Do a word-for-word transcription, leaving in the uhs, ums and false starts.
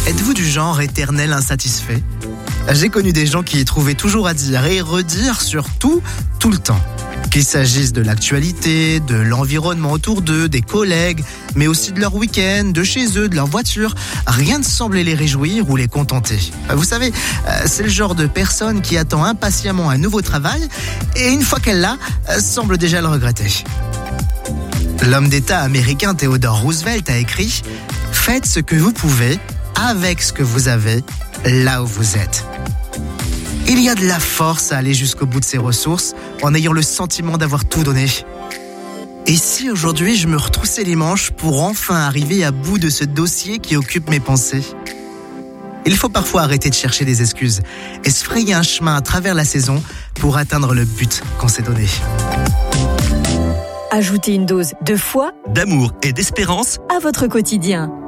Êtes-vous du genre éternel insatisfait ? J'ai connu des gens qui trouvaient toujours à dire et redire sur tout, tout le temps. Qu'il s'agisse de l'actualité, de l'environnement autour d'eux, des collègues, mais aussi de leur week-end, de chez eux, de leur voiture, rien ne semblait les réjouir ou les contenter. Vous savez, c'est le genre de personne qui attend impatiemment un nouveau travail et une fois qu'elle l'a, semble déjà le regretter. L'homme d'État américain Theodore Roosevelt a écrit « Faites ce que vous pouvez, avec ce que vous avez, là où vous êtes ». Il y a de la force à aller jusqu'au bout de ses ressources en ayant le sentiment d'avoir tout donné. Et si aujourd'hui je me retroussais les manches pour enfin arriver à bout de ce dossier qui occupe mes pensées ? Il faut parfois arrêter de chercher des excuses et se frayer un chemin à travers la saison pour atteindre le but qu'on s'est donné. Ajoutez une dose de foi, d'amour et d'espérance à votre quotidien.